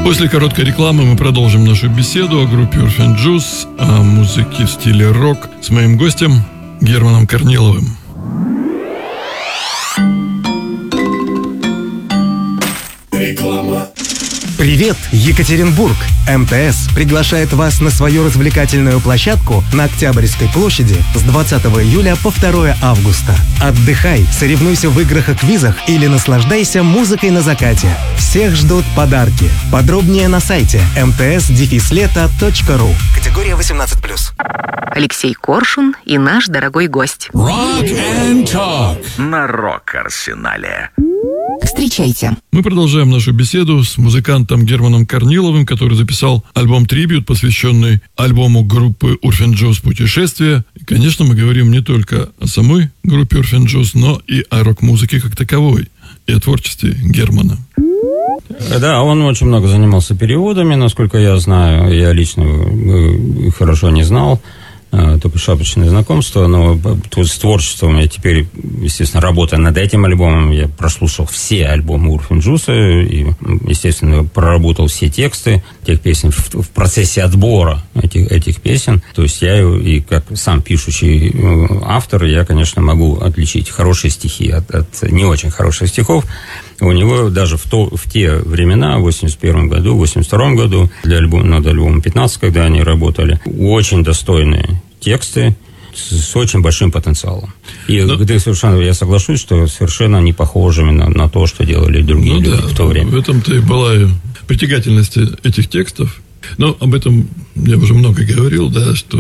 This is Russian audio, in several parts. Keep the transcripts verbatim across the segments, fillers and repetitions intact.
После короткой рекламы мы продолжим нашу беседу о группе Orphan Juice, о музыке в стиле рок с моим гостем Германом Корниловым. Реклама. Привет, Екатеринбург! эм тэ эс приглашает вас на свою развлекательную площадку на Октябрьской площади с двадцатого июля по второе августа. Отдыхай, соревнуйся в играх и квизах или наслаждайся музыкой на закате. Всех ждут подарки. Подробнее на сайте эм тэ эс дефис лето точка ру. Категория восемнадцать плюс. Алексей Коршун и наш дорогой гость. Rock and Talk на Рок-Арсенале. Встречайте. Мы продолжаем нашу беседу с музыкантом Германом Корниловым, который записал альбом «Трибьют», посвященный альбому группы Orphan Juice «Путешествие». И, конечно, мы говорим не только о самой группе Orphan Juice, но и о рок-музыке как таковой, и о творчестве Германа. Да, он очень много занимался переводами, насколько я знаю. Я лично хорошо не знал, только шапочное знакомство, но с творчеством я теперь, естественно, работая над этим альбомом, я прослушал все альбомы Orphan Juice и, естественно, проработал все тексты тех песен в, в процессе отбора этих, этих песен. То есть я и как сам пишущий автор, я, конечно, могу отличить хорошие стихи от, от не очень хороших стихов. У него даже в, то, в те времена, в восемьдесят первом году, в восемьдесят втором году, для альбома, над альбомом пятнадцать, когда они работали, очень достойные тексты с, с очень большим потенциалом. И ну, ты совершенно, я соглашусь, что совершенно не похожими на, на то, что делали другие ну, люди да, в то время. В этом-то и была притягательность этих текстов. Но об этом я уже много говорил, да, что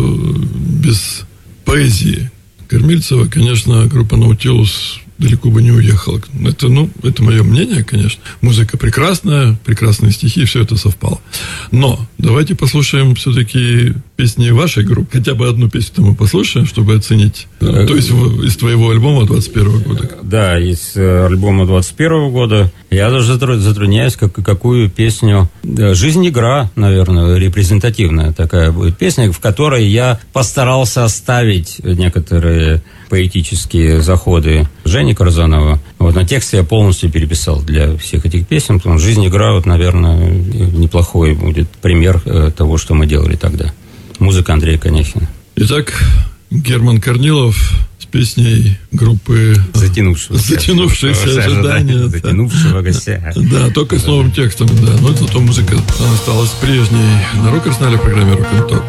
без поэзии Кормильцева, конечно, группа «Наутилус» далеко бы не уехала. Это, ну, это мое мнение, конечно. Музыка прекрасная, прекрасные стихи, все это совпало. Но давайте послушаем все-таки песни вашей группы. Хотя бы одну песню мы послушаем, чтобы оценить. То есть из твоего альбома двадцать первого года. Да, из альбома двадцать первого года. Я даже затрудняюсь, как, какую песню... «Жизнь игра», наверное, репрезентативная такая будет песня, в которой я постарался оставить некоторые поэтические заходы Жени Карзанова. Вот, на тексте я полностью переписал для всех этих песен, потому что «Жизнь игра», вот, наверное, неплохой будет пример того, что мы делали тогда. Музыка Андрея Коняхина. Итак, Герман Корнилов с песней группы «Затянувшегося, Затянувшееся ожидание». Затянувшегося. Да, только с новым текстом, да. Но зато музыка осталась прежней. На Рок-Арсенале в программе Rock and Talk.